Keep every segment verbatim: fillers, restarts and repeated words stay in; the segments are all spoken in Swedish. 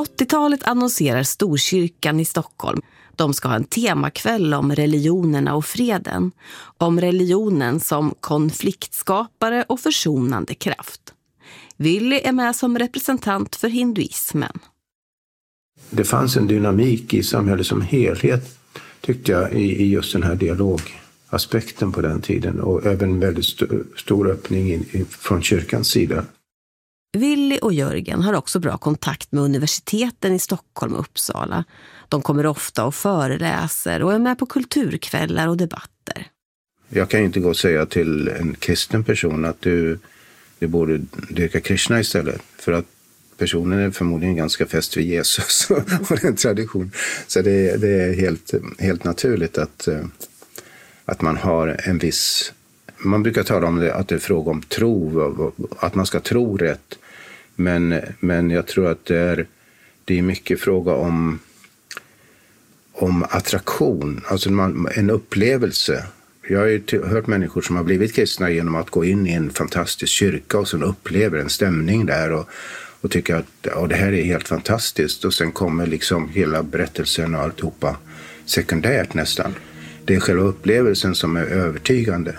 åttiotalet annonserar Storkyrkan i Stockholm. De ska ha en temakväll om religionerna och freden. Om religionen som konfliktskapare och försonande kraft. Willy är med som representant för hinduismen. Det fanns en dynamik i samhället som helhet, tyckte jag, i, i just den här dialogaspekten på den tiden. Och även en väldigt st- stor öppning in, in, från kyrkans sida. Willy och Jörgen har också bra kontakt med universiteten i Stockholm och Uppsala. De kommer ofta och föreläser och är med på kulturkvällar och debatter. Jag kan inte gå och säga till en kristen person att du, du borde dyrka Krishna istället. För att personen är förmodligen ganska fäst vid Jesus och den tradition. Så det, det är helt, helt naturligt att, att man har en viss... Man brukar tala om det, att det är fråga om tro, att man ska tro rätt. Men, men jag tror att det är, det är mycket fråga om, om attraktion, alltså man, en upplevelse. Jag har ju till, hört människor som har blivit kristna genom att gå in i en fantastisk kyrka och sen upplever en stämning där och, och tycker att ja, det här är helt fantastiskt. Och sen kommer liksom hela berättelsen och alltihopa sekundärt nästan. Det är själva upplevelsen som är övertygande.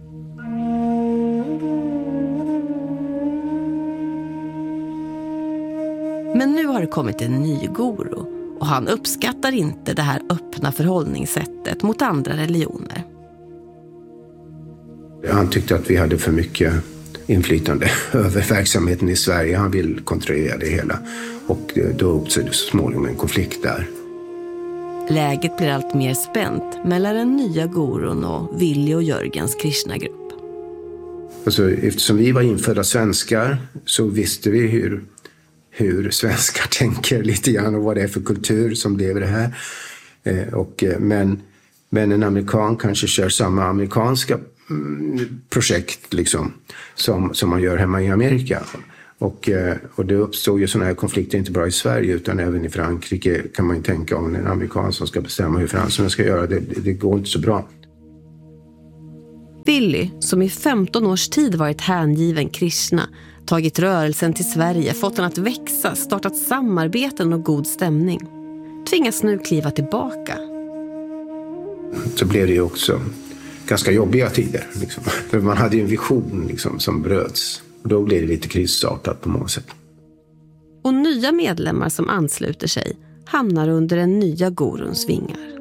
Men nu har det kommit en ny guru och han uppskattar inte det här öppna förhållningssättet mot andra religioner. Han tyckte att vi hade för mycket inflytande över verksamheten i Sverige. Han vill kontrollera det hela och då uppstod så småningom en konflikt där. Läget blir allt mer spänt mellan den nya gurun och Willy och Jörgens Krishna-grupp. Alltså, eftersom vi var infödda svenskar så visste vi hur hur svenskar tänker lite grann och vad det är för kultur som lever det här. Eh, och, men, men en amerikan kanske kör samma amerikanska mm, projekt liksom, som, som man gör hemma i Amerika. Och, eh, och det uppstår ju sådana här konflikter inte bara i Sverige utan även i Frankrike kan man ju tänka om en amerikan som ska bestämma hur fransarna ska göra. Det, det går inte så bra. Willy, som i femton års tid varit hängiven Krishna, tagit rörelsen till Sverige, fått den att växa, startat samarbeten och god stämning, tvingas nu kliva tillbaka. Så blev det ju också ganska jobbiga tider. Liksom. För man hade ju en vision liksom, som bröts. Och då blev det lite krisstartat på många sätt. Och nya medlemmar som ansluter sig hamnar under den nya guruns vingar.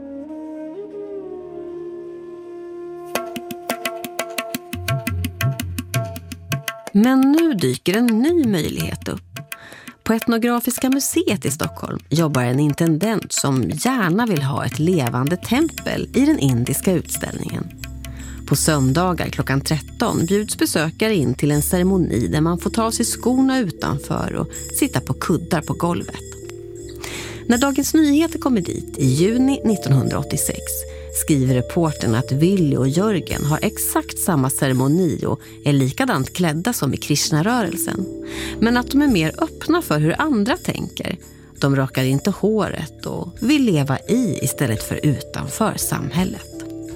Men nu dyker en ny möjlighet upp. På Etnografiska museet i Stockholm jobbar en intendent som gärna vill ha ett levande tempel i den indiska utställningen. På söndagar klockan tretton bjuds besökare in till en ceremoni där man får ta av sig skorna utanför och sitta på kuddar på golvet. När Dagens Nyheter kommer dit i juni nittonhundraåttiosex skriver reportern att Willy och Jörgen har exakt samma ceremoni och är likadant klädda som i Krishna-rörelsen. Men att de är mer öppna för hur andra tänker. De rakar inte håret och vill leva i istället för utanför samhället.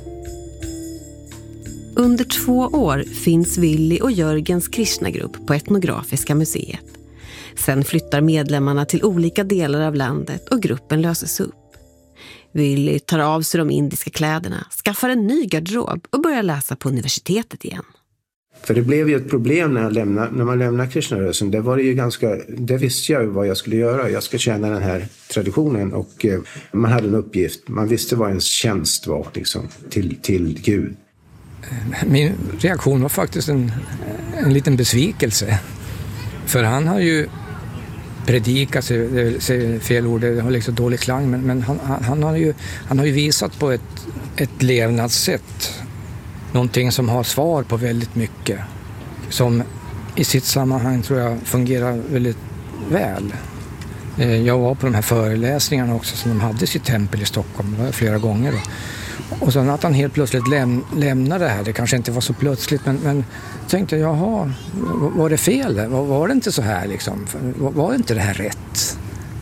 Under två år finns Willy och Jörgens Krishna-grupp på Etnografiska museet. Sen flyttar medlemmarna till olika delar av landet och gruppen löses upp. Willy tar av sig de indiska kläderna, skaffar en ny garderob och börjar läsa på universitetet igen. För det blev ju ett problem när, jag lämnade, när man lämnade Krishna-rörelsen. Det var det ju ganska, det visste jag vad jag skulle göra. Jag ska tjäna den här traditionen och eh, man hade en uppgift. Man visste vad ens tjänst var liksom, till, till Gud. Min reaktion var faktiskt en, en liten besvikelse. För han har ju predikat, säger fel ord, det har liksom dålig klang, men, men han, han, har ju, han har ju visat på ett, ett levnadssätt. Någonting som har svar på väldigt mycket. Som i sitt sammanhang tror jag fungerar väldigt väl. Jag var på de här föreläsningarna också som de hade i sitt tempel i Stockholm, det var flera gånger. Då. Och sen att han helt plötsligt läm- lämnade det här, det kanske inte var så plötsligt, men, men tänkte jag, jaha, var det fel? Var, var det inte så här liksom? Var, var inte det här rätt?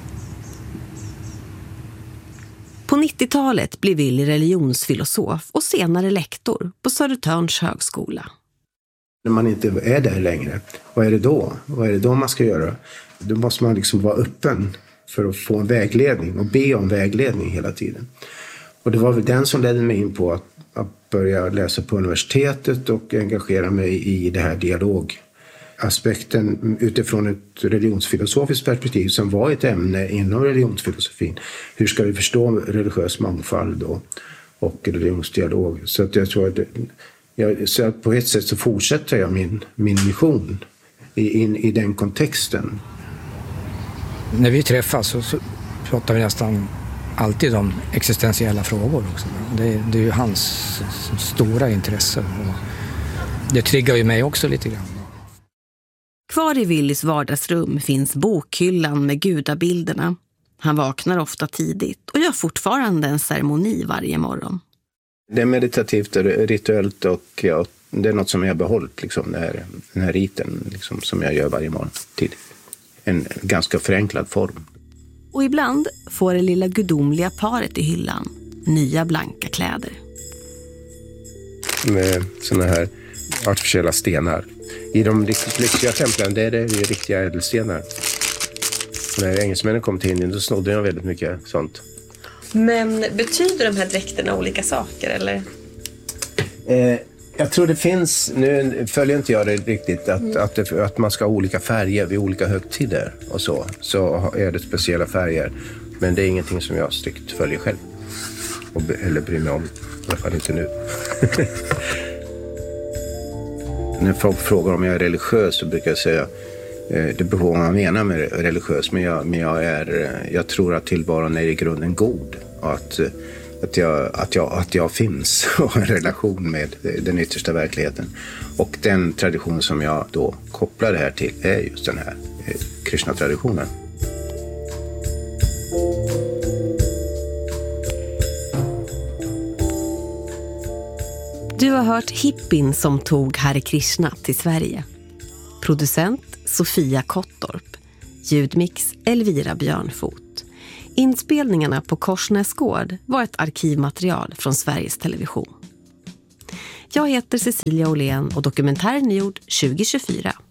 På nittiotalet blev Willy religionsfilosof och senare lektor på Södertörns högskola. När man inte är där längre, vad är det då? Vad är det då man ska göra? Då måste man liksom vara öppen för att få en vägledning och be om vägledning hela tiden. Och det var väl den som ledde mig in på att, att börja läsa på universitetet och engagera mig i det här dialogaspekten utifrån ett religionsfilosofiskt perspektiv som var ett ämne inom religionsfilosofin. Hur ska vi förstå religiös mångfald och, och religionsdialog? Så att jag tror att, jag, så att på ett sätt så fortsätter jag min, min mission i, in, i den kontexten. När vi träffas så, så pratar vi nästan alltid om existentiella frågor också. Det, det är ju hans stora intresse. Och det triggar ju mig också lite grann. Kvar i Willys vardagsrum finns bokhyllan med gudabilderna. Han vaknar ofta tidigt och gör fortfarande en ceremoni varje morgon. Det är meditativt och rituellt och ja, det är något som jag har behållit, liksom, den, här, den här riten liksom, som jag gör varje morgon tidigt. En ganska förenklad form. Och ibland får det lilla gudomliga paret i hyllan nya blanka kläder. Med såna här artificiella stenar. I de riktigt lyxiga templen där är det riktiga ädelstenar. När engelsmännen kom till Indien så snodde jag väldigt mycket sånt. Men betyder de här dräkterna olika saker eller? Eh, jag tror det finns, nu följer inte jag det riktigt, att, mm. att, det, att man ska ha olika färger vid olika högtider och så. Så är det speciella färger. Men det är ingenting som jag strikt följer själv. Och, eller bryr mig om. I alla fall inte nu. När folk frågar om jag är religiös så brukar jag säga eh, det beror på vad man menar med religiös. Men jag, men jag, är, jag tror att tillvaron är i grunden god. Och att, att, jag, att, jag, att jag finns och har en relation med den yttersta verkligheten. Och den tradition som jag då kopplar det här till är just den här eh, Krishna-traditionen. Du har hört hippin som tog Hare Krishna till Sverige. Producent Sofia Kottorp. Ljudmix Elvira Björnfot. Inspelningarna på Korsnäsgård var ett arkivmaterial från Sveriges Television. Jag heter Cecilia Åhlén och dokumentären är gjord tjugo tjugofyra.